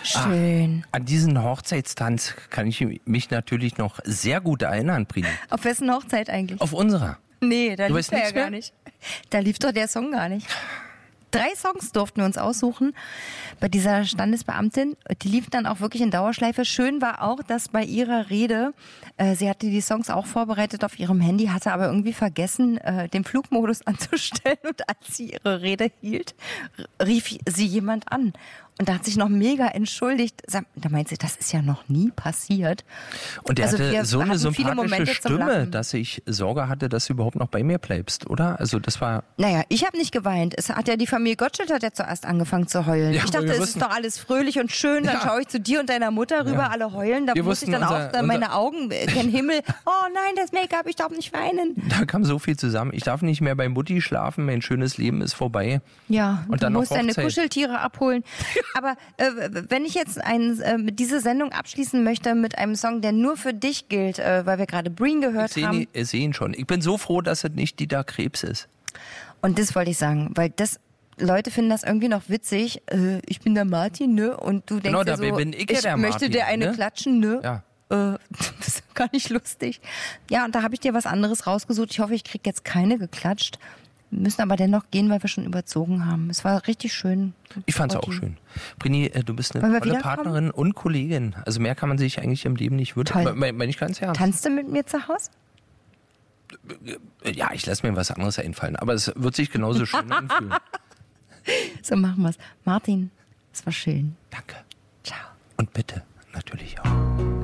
Schön. An diesen Hochzeitstanz kann ich mich natürlich noch sehr gut erinnern, Prini. Auf wessen Hochzeit eigentlich? Auf unserer. Nee, da Du lief weißt der ja nichts gar mehr? nicht. Da lief doch der Song gar nicht. 3 Songs durften wir uns aussuchen bei dieser Standesbeamtin. Die liefen dann auch wirklich in Dauerschleife. Schön war auch, dass bei ihrer Rede, sie hatte die Songs auch vorbereitet auf ihrem Handy, hatte aber irgendwie vergessen, den Flugmodus anzustellen. Und als sie ihre Rede hielt, rief sie jemand an. Und da hat sich noch mega entschuldigt. Da meint sie, das ist ja noch nie passiert. Und der hatte so eine hatten viele sympathische Momente zum Stimme, Lachen. dass ich Sorge hatte, dass du überhaupt noch bei mir bleibst, oder? Also das war... Naja, ich habe nicht geweint. Es hat ja die Familie Gottschalk hat ja zuerst angefangen zu heulen. Ja, ich dachte, wir es wussten- ist doch alles fröhlich und schön. Dann Ja. schaue ich zu dir und deiner Mutter rüber, Ja. alle heulen. Da Wir muss ich wussten, dann auch meine Augen gen Himmel. Oh nein, das Make-up, ich darf nicht weinen. Da kam so viel zusammen. Ich darf nicht mehr bei Mutti schlafen, mein schönes Leben ist vorbei. Ja, Und du dann noch musst deine Hochzeit. Kuscheltiere abholen. Aber wenn ich jetzt diese Sendung abschließen möchte mit einem Song, der nur für dich gilt, weil wir gerade Breen gehört haben. Ich sehe ihn schon. Ich bin so froh, dass es nicht Dieter Krebs ist. Und das wollte ich sagen, weil Leute finden das irgendwie noch witzig. Ich bin der Martin, ne? Und du denkst Genau, dir dabei so, bin ich ja ich der möchte Martin, dir eine ne? klatschen, ne? Ja. Das ist gar nicht lustig. Ja, und da habe ich dir was anderes rausgesucht. Ich hoffe, ich kriege jetzt keine geklatscht. Wir müssen aber dennoch gehen, weil wir schon überzogen haben. Es war richtig schön. Ich fand's auch Martin. schön. Brini, du bist Wollen eine wir tolle wiederkommen? Partnerin und Kollegin. Also mehr kann man sich eigentlich im Leben nicht wünschen. Toll. Meine ich ganz ernst. Tanzt du mit mir zu Hause? Ja, ich lasse mir was anderes einfallen. Aber es wird sich genauso schön anfühlen. So machen wir's. Martin, es war schön. Danke. Ciao. Und bitte natürlich auch.